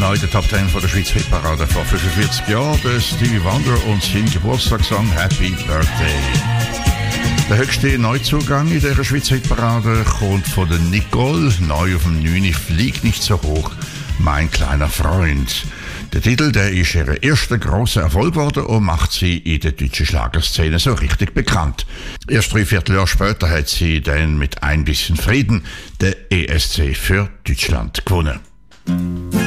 neu der Top 10 von der Schweiz Hitparade vor 45 Jahren. Der Stevie Wonder und sein Geburtstagssong Happy Birthday. Der höchste Neuzugang in der Schweiz Hitparade kommt von der Nicole. Neu auf dem 9. Flieg nicht so hoch, mein kleiner Freund. Der Titel, der ist ihr erster grosser Erfolg geworden und macht sie in der deutschen Schlagerszene so richtig bekannt. Erst 3 Vierteljahr später hat sie dann mit Ein bisschen Frieden der ESC für Deutschland gewonnen.